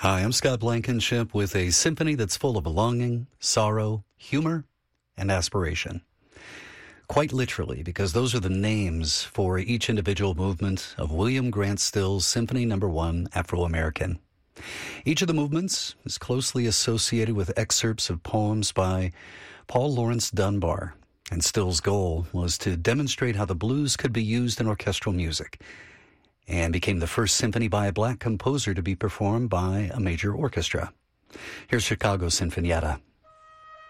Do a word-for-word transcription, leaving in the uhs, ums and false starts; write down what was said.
Hi, I'm Scott Blankenship with a symphony that's full of longing, sorrow, humor, and aspiration. Quite literally, because those are the names for each individual movement of William Grant Still's Symphony Number One, Afro-American. Each of the movements is closely associated with excerpts of poems by Paul Laurence Dunbar, and Still's goal was to demonstrate how the blues could be used in orchestral music, and became the first symphony by a black composer to be performed by a major orchestra. Here's Chicago Sinfonietta.